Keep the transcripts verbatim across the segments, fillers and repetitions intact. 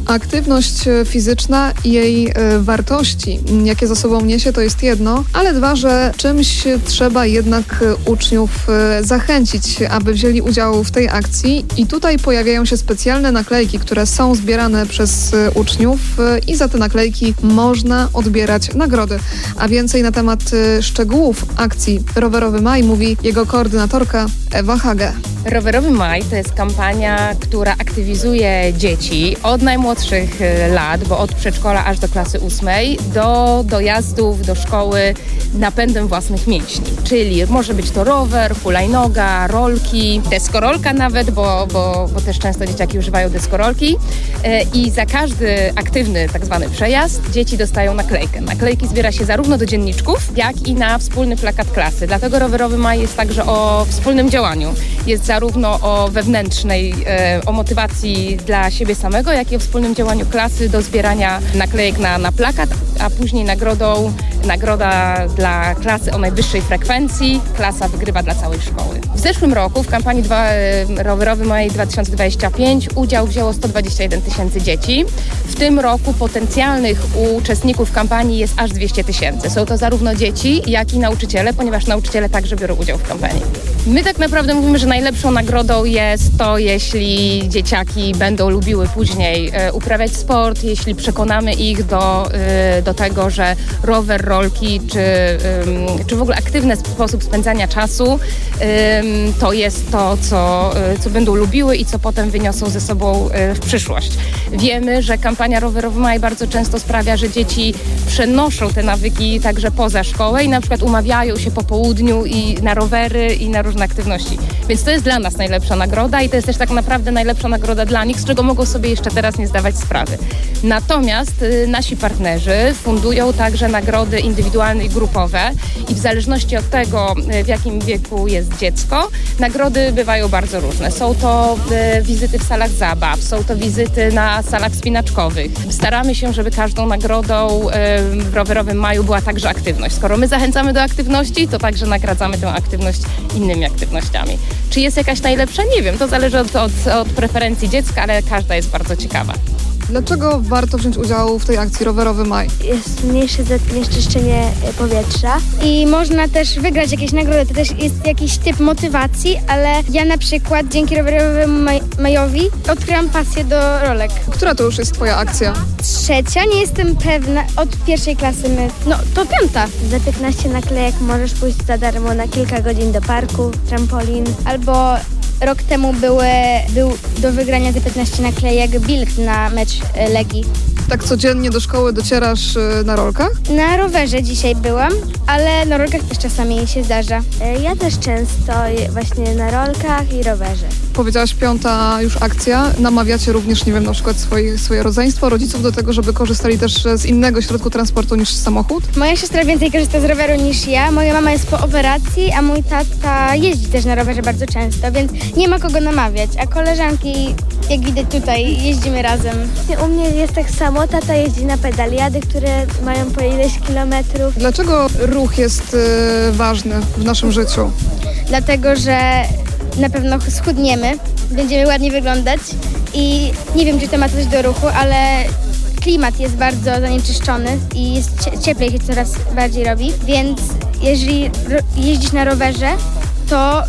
Aktywność fizyczna i jej wartości, jakie za sobą niesie, to jest jedno, ale dwa, że czymś trzeba jednak uczniów zachęcić, aby wzięli udział w tej akcji i tutaj pojawiają się specjalne naklejki, które są zbierane przez uczniów i za te naklejki można odbierać nagrody. A więcej na temat szczegółów akcji Rowerowy Maj mówi jego koordynatorka Ewa Hage. Rowerowy Maj to jest kampania, która aktywizuje dzieci od najmłodszych lat, bo od przedszkola aż do klasy ósmej, do dojazdów do szkoły napędem własnych mięśni. Czyli może być to rower, hulajnoga, rolki, deskorolka nawet, bo, bo, bo też często dzieciaki używają deskorolki. I za każdy aktywny tak zwany przejazd dzieci dostają naklejkę. Naklejki zbiera się zarówno do dzienniczków, jak i na wspólny plakat klasy. Dlatego Rowerowy Maj jest także o wspólnym działaniu. Jest zarówno o wewnętrznej, e, o motywacji dla siebie samego, jak i o wspólnym działaniu klasy do zbierania naklejek na, na plakat, a później nagrodą, nagroda dla klasy o najwyższej frekwencji. Klasa wygrywa dla całej szkoły. W zeszłym roku w kampanii dwa, e, Rowerowy Maj dwa tysiące dwudziesty piąty udział wzięło sto dwadzieścia jeden tysięcy dzieci. W tym roku potencjalnych uczestników kampanii jest aż dwieście tysięcy. Są to zarówno dzieci, jak i nauczyciele, ponieważ nauczyciele także biorą udział w kampanii. My tak naprawdę mówimy, że najlepszą nagrodą jest to, jeśli dzieciaki będą lubiły później e, uprawiać sport, jeśli przekonamy ich do, e, do tego, że rower, rolki czy, e, czy w ogóle aktywny sposób spędzania czasu e, to jest to, co, e, co będą lubiły i co potem wyniosą ze sobą e, w przyszłość. Wiemy, że kampania Rowerowy Maj bardzo często sprawia, że dzieci przenoszą te nawyki także poza szkołę i na przykład umawiają się po południu i na rowery i na różne aktywności. Więc to jest dla nas najlepsza nagroda i to jest też tak naprawdę najlepsza nagroda dla nich, z czego mogą sobie jeszcze teraz nie zdawać sprawy. Natomiast y, nasi partnerzy fundują także nagrody indywidualne i grupowe i w zależności od tego, y, w jakim wieku jest dziecko, nagrody bywają bardzo różne. Są to y, wizyty w salach zabaw, są to wizyty na salach wspinaczkowych. Staramy się, żeby każdą nagrodą y, w Rowerowym Maju była także aktywność. Skoro my zachęcamy do aktywności, to także nagradzamy tę aktywność innymi aktywnościami. Czy jest jakaś najlepsza? Nie wiem, to zależy od, od, od preferencji dziecka, ale każda jest bardzo ciekawa. Dlaczego warto wziąć udział w tej akcji Rowerowy Maj? Jest mniejsze zanieczyszczenie powietrza i można też wygrać jakieś nagrody. To też jest jakiś typ motywacji, ale ja na przykład dzięki Rowerowemu maj- Majowi odkryłam pasję do rolek. Która to już jest twoja akcja? Trzecia, nie jestem pewna. Od pierwszej klasy my... No, to piąta. Za piętnaście naklejek możesz pójść za darmo na kilka godzin do parku, trampolin, albo... Rok temu były, był do wygrania te piętnaście naklejek bilet na mecz Legii. Tak codziennie do szkoły docierasz na rolkach? Na rowerze dzisiaj byłam, ale na rolkach też czasami się zdarza. Ja też często właśnie na rolkach i rowerze. Powiedziałaś piąta już akcja. Namawiacie również, nie wiem, na przykład swoje, swoje rodzeństwo, rodziców do tego, żeby korzystali też z innego środku transportu niż samochód? Moja siostra więcej korzysta z roweru niż ja. Moja mama jest po operacji, a mój tata jeździ też na rowerze bardzo często, więc nie ma kogo namawiać. A koleżanki, jak widać tutaj, jeździmy razem. U mnie jest tak samo. Tata jeździ na pedaliady, które mają po ileś kilometrów. Dlaczego ruch jest y, ważny w naszym życiu? Dlatego, że na pewno schudniemy, będziemy ładnie wyglądać i nie wiem, czy to ma coś do ruchu, ale klimat jest bardzo zanieczyszczony i jest cieplej się coraz bardziej robi, więc jeżeli jeździsz na rowerze, to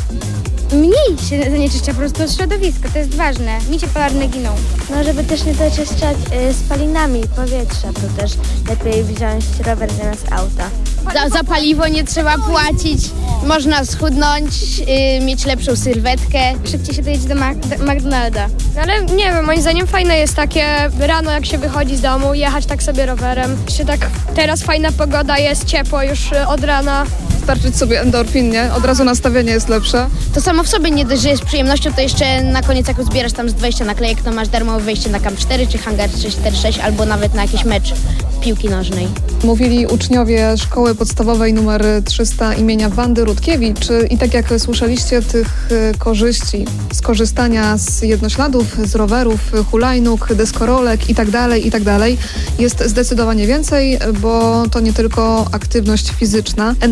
mniej się zanieczyszcza po prostu środowisko, to jest ważne. Micie polarne giną. No, żeby też nie zanieczyszczać y, spalinami powietrza, to też lepiej wziąć rower zamiast auta. Za, za paliwo nie trzeba płacić, można schudnąć, yy, mieć lepszą sylwetkę. Szybciej się dojedzie do, Mac- do McDonalda. Ale nie wiem, moim zdaniem fajne jest takie rano, jak się wychodzi z domu, jechać tak sobie rowerem. Czy tak teraz fajna pogoda jest, ciepło już od rana. Starczyć sobie endorfin, nie? Od razu nastawienie jest lepsze. To samo w sobie nie dość, że jest przyjemnością, to jeszcze na koniec jak zbierasz tam z dwadzieścia naklejek, to masz darmowe wejście na Kamp cztery, czy Hangar trzysta czterdzieści sześć, albo nawet na jakiś mecz piłki nożnej. Mówili uczniowie Szkoły Podstawowej numer trzysta imienia Wandy Rutkiewicz i tak jak słyszeliście, tych korzyści z korzystania z jednośladów, z rowerów, hulajnóg, deskorolek i tak dalej, i tak dalej jest zdecydowanie więcej, bo to nie tylko aktywność fizyczna. Endorfiny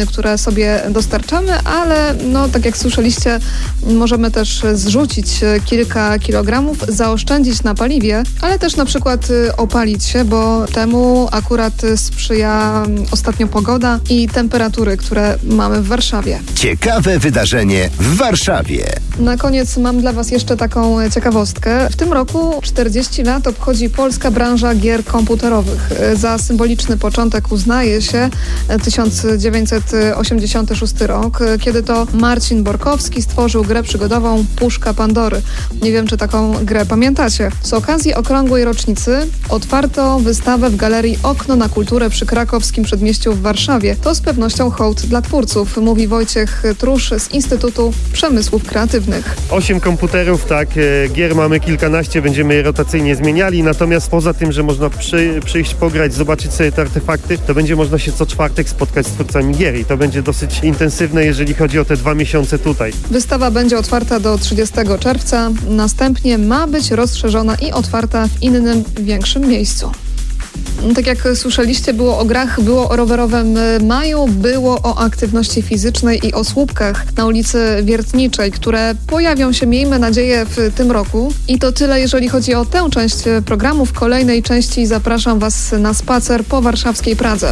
które sobie dostarczamy, ale no tak jak słyszeliście, możemy też zrzucić kilka kilogramów, zaoszczędzić na paliwie, ale też na przykład opalić się, bo temu akurat sprzyja ostatnio pogoda i temperatury, które mamy w Warszawie. Ciekawe wydarzenie w Warszawie. Na koniec mam dla Was jeszcze taką ciekawostkę. W tym roku czterdzieści lat obchodzi polska branża gier komputerowych. Za symboliczny początek uznaje się tysiąc dziewięćset osiemdziesiąty szósty rok, kiedy to Marcin Borkowski stworzył grę przygodową Puszka Pandory. Nie wiem, czy taką grę pamiętacie. Z okazji okrągłej rocznicy otwarto wystawę w Galerii Okno na Kulturę przy krakowskim przedmieściu w Warszawie. To z pewnością hołd dla twórców, mówi Wojciech Trusz z Instytutu Przemysłów Kreatywnych. Osiem komputerów, tak, gier mamy kilkanaście, będziemy je rotacyjnie zmieniali, natomiast poza tym, że można przy, przyjść, pograć, zobaczyć sobie te artefakty, to będzie można się co czwartek spotkać z twórcami gier i to będzie dosyć intensywne, jeżeli chodzi o te dwa miesiące tutaj. Wystawa będzie otwarta do trzydziestego czerwca, następnie ma być rozszerzona i otwarta w innym, większym miejscu. Tak jak słyszeliście, było o grach, było o rowerowym maju, było o aktywności fizycznej i o słupkach na ulicy Wiertniczej, które pojawią się, miejmy nadzieję, w tym roku. I to tyle, jeżeli chodzi o tę część programu. W kolejnej części zapraszam Was na spacer po warszawskiej Pradze.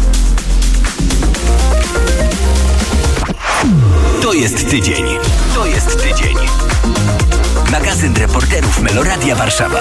To jest tydzień. To jest tydzień. Magazyn reporterów Meloradia Warszawa.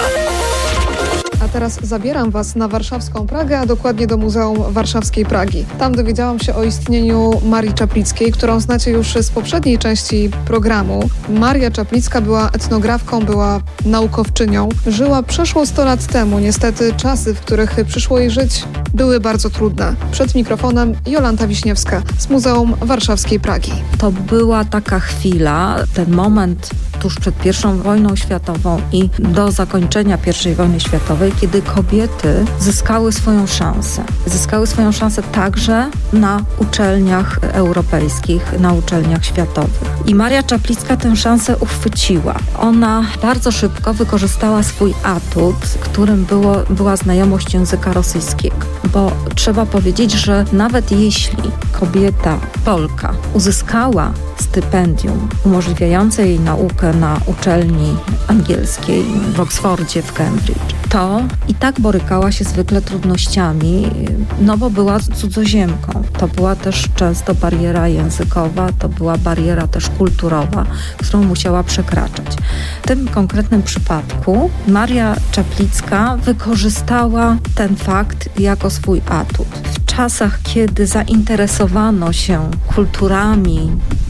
A teraz zabieram Was na warszawską Pragę, a dokładnie do Muzeum Warszawskiej Pragi. Tam dowiedziałam się o istnieniu Marii Czaplickiej, którą znacie już z poprzedniej części programu. Maria Czaplicka była etnografką, była naukowczynią. Żyła przeszło sto lat temu. Niestety czasy, w których przyszło jej żyć, były bardzo trudne. Przed mikrofonem Jolanta Wiśniewska z Muzeum Warszawskiej Pragi. To była taka chwila, ten moment tuż przed pierwszą wojną światową i do zakończenia pierwszej wojny światowej, kiedy kobiety zyskały swoją szansę. Zyskały swoją szansę także na uczelniach europejskich, na uczelniach światowych. I Maria Czaplicka tę szansę uchwyciła. Ona bardzo szybko wykorzystała swój atut, którym było, była znajomość języka rosyjskiego. Bo trzeba powiedzieć, że nawet jeśli kobieta, Polka, uzyskała stypendium umożliwiające jej naukę na uczelni angielskiej w Oksfordzie, w Cambridge, to i tak borykała się zwykle trudnościami, no bo była cudzoziemką. To była też często bariera językowa, to była bariera też kulturowa, którą musiała przekraczać. W tym konkretnym przypadku Maria Czaplicka wykorzystała ten fakt jako swój atut. W czasach, kiedy zainteresowano się kulturami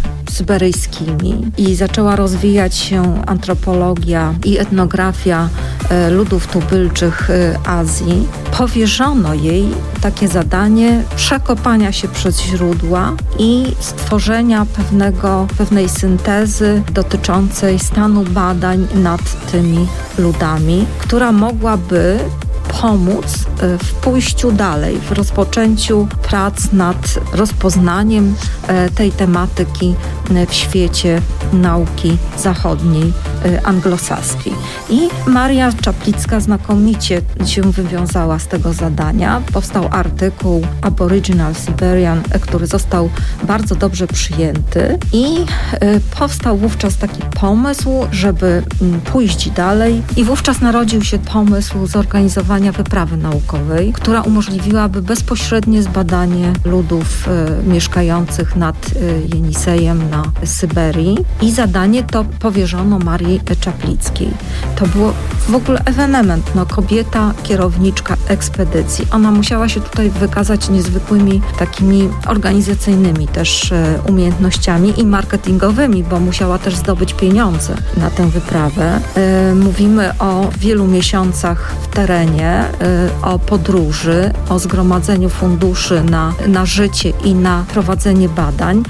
syberyjskimi i zaczęła rozwijać się antropologia i etnografia e, ludów tubylczych e, Azji, powierzono jej takie zadanie przekopania się przez źródła i stworzenia pewnego, pewnej syntezy dotyczącej stanu badań nad tymi ludami, która mogłaby pomóc w pójściu dalej, w rozpoczęciu prac nad rozpoznaniem tej tematyki w świecie nauki zachodniej, anglosaskiej. I Maria Czaplicka znakomicie się wywiązała z tego zadania. Powstał artykuł Aboriginal Siberian, który został bardzo dobrze przyjęty i powstał wówczas taki pomysł, żeby pójść dalej i wówczas narodził się pomysł zorganizowania wyprawy naukowej, która umożliwiłaby bezpośrednie zbadanie ludów e, mieszkających nad e, Jenisejem na Syberii i zadanie to powierzono Marii Czaplickiej. To było w ogóle ewenement, no, kobieta, kierowniczka ekspedycji. Ona musiała się tutaj wykazać niezwykłymi takimi organizacyjnymi też e, umiejętnościami i marketingowymi, bo musiała też zdobyć pieniądze na tę wyprawę. E, mówimy o wielu miesiącach w terenie, o podróży, o zgromadzeniu funduszy na, na życie i na prowadzenie badań,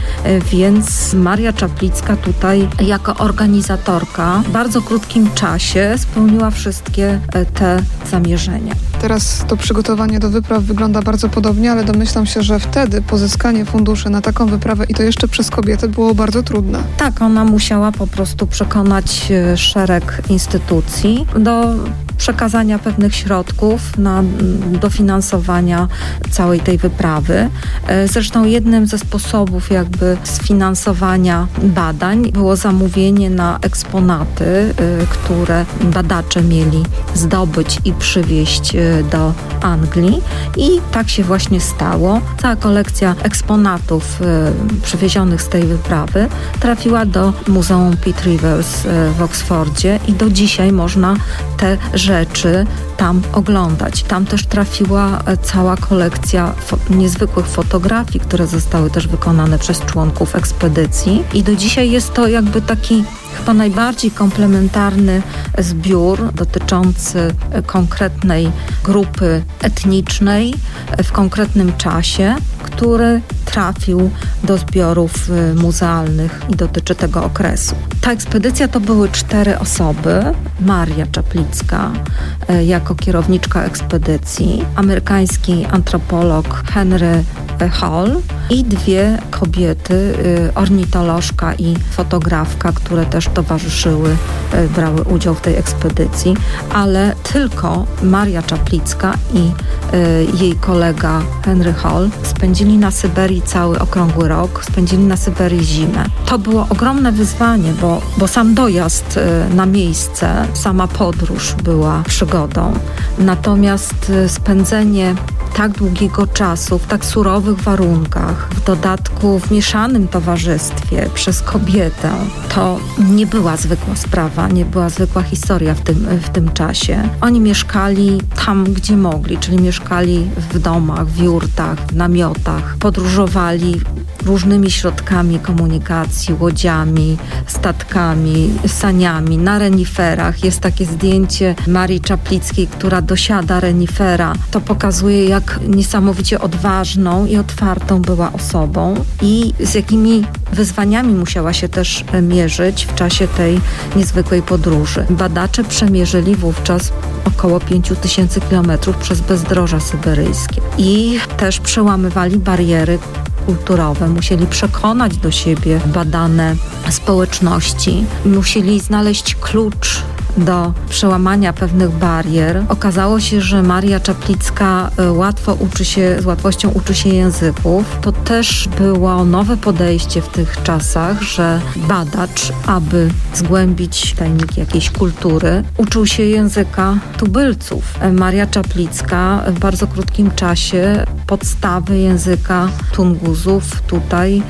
więc Maria Czaplicka tutaj jako organizatorka w bardzo krótkim czasie spełniła wszystkie te zamierzenia. Teraz to przygotowanie do wypraw wygląda bardzo podobnie, ale domyślam się, że wtedy pozyskanie funduszy na taką wyprawę i to jeszcze przez kobiety było bardzo trudne. Tak, ona musiała po prostu przekonać szereg instytucji do przekazania pewnych środków na dofinansowania całej tej wyprawy. Zresztą jednym ze sposobów jakby sfinansowania badań było zamówienie na eksponaty, które badacze mieli zdobyć i przywieźć do Anglii i tak się właśnie stało. Cała kolekcja eksponatów przywiezionych z tej wyprawy trafiła do Muzeum Pitt Rivers w Oksfordzie i do dzisiaj można te rzeczy tam oglądać. Tam też trafiła cała kolekcja fo- niezwykłych fotografii, które zostały też wykonane przez członków ekspedycji i do dzisiaj jest to jakby taki chyba najbardziej komplementarny zbiór dotyczący konkretnej grupy etnicznej w konkretnym czasie, który trafił do zbiorów muzealnych i dotyczy tego okresu. Ta ekspedycja to były cztery osoby. Maria Czaplicka jako kierowniczka ekspedycji, amerykański antropolog Henry Hall i dwie kobiety, ornitolożka i fotografka, które też towarzyszyły, brały udział w tej ekspedycji, ale tylko Maria Czaplicka i jej kolega Henry Hall spędzili na Syberii cały okrągły rok, spędzili na Syberii zimę. To było ogromne wyzwanie, bo, bo sam dojazd na miejsce, sama podróż była przygodą. Natomiast spędzenie tak długiego czasu, w tak surowych warunkach, w dodatku w mieszanym towarzystwie przez kobietę, to nie była zwykła sprawa, nie była zwykła historia w tym, w tym czasie. Oni mieszkali tam, gdzie mogli, czyli mieszkali w domach, w jurtach, w namiotach, podróżowali różnymi środkami komunikacji, łodziami, statkami, saniami, na reniferach. Jest takie zdjęcie Marii Czaplickiej, która dosiada renifera. To pokazuje, jak niesamowicie odważną i otwartą była osobą i z jakimi wyzwaniami musiała się też mierzyć w czasie tej niezwykłej podróży. Badacze przemierzyli wówczas około pięciu tysięcy kilometrów przez bezdroża syberyjskie i też przełamywali bariery kulturowe, musieli przekonać do siebie badane społeczności, musieli znaleźć klucz do przełamania pewnych barier. Okazało się, że Maria Czaplicka łatwo uczy się, z łatwością uczy się języków. To też było nowe podejście w tych czasach, że badacz, aby zgłębić tajniki jakiejś kultury, uczył się języka tubylców. Maria Czaplicka w bardzo krótkim czasie podstawy języka Tunguzów tutaj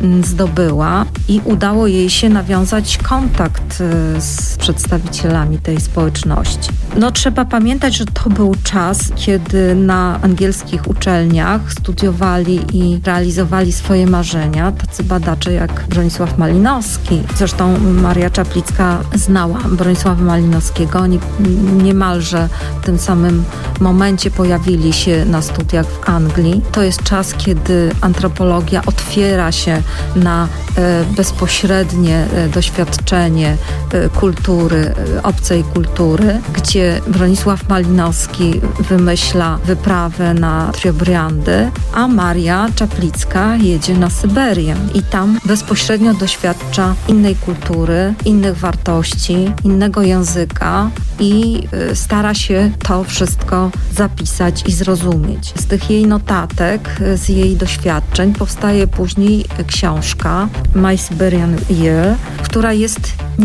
zdobyła i udało jej się nawiązać kontakt z przedstawicielami tej społeczności. No trzeba pamiętać, że to był czas, kiedy na angielskich uczelniach studiowali i realizowali swoje marzenia tacy badacze jak Bronisław Malinowski. Zresztą Maria Czaplicka znała Bronisława Malinowskiego. Oni niemalże w tym samym momencie pojawili się na studiach w Anglii. To jest czas, kiedy antropologia otwiera się na e, bezpośrednie e, doświadczenie e, kultury, e, obcej kultury, gdzie Bronisław Malinowski wymyśla wyprawę na Triobriandy, a Maria Czaplicka jedzie na Syberię i tam bezpośrednio doświadcza innej kultury, innych wartości, innego języka i e, stara się to wszystko zapisać i zrozumieć. Z tych jej notatek, z jej doświadczeń powstaje później książka My Siberian Year, która jest